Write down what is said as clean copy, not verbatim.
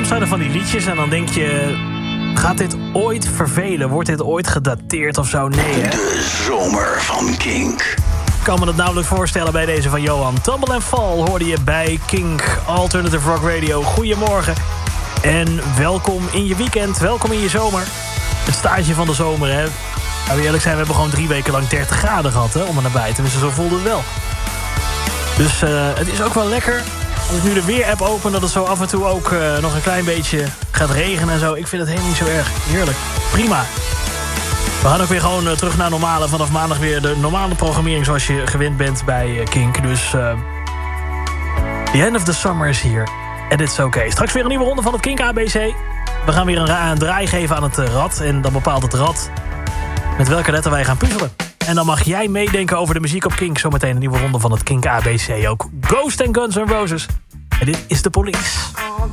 zijn er van die liedjes en dan denk je... gaat dit ooit vervelen? Wordt dit ooit gedateerd of zo? Nee, hè? De zomer van Kink. Ik kan me dat nauwelijks voorstellen bij deze van Johan. Tumble and Fall hoorde je bij Kink Alternative Rock Radio. Goedemorgen en welkom in je weekend. Welkom in je zomer. Het stage van de zomer, hè. Nou, we eerlijk zijn, we hebben gewoon 3 weken lang 30 graden gehad, hè, om er naar buiten. Tenminste, zo voelde het wel. Dus het is ook wel lekker. Als ik nu de weer-app open, dat het zo af en toe ook nog een klein beetje gaat regenen en zo. Ik vind het helemaal niet zo erg. Heerlijk. Prima. We gaan ook weer gewoon terug naar normale. Vanaf maandag weer de normale programmering zoals je gewend bent bij Kink. Dus the end of the summer is here. And it's okay. Straks weer een nieuwe ronde van het Kink ABC. We gaan weer een draai geven aan het rad. En dan bepaalt het rad met welke letter wij gaan puzzelen. En dan mag jij meedenken over de muziek op Kink. Zometeen een nieuwe ronde van het Kink ABC. Ook Ghost en Guns N' Roses. En dit is de Police.